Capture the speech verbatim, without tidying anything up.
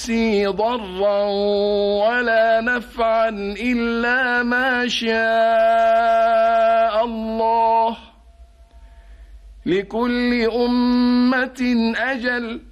يمسي ضرا ولا نفعا إلا ما شاء الله، لكل أمة أجل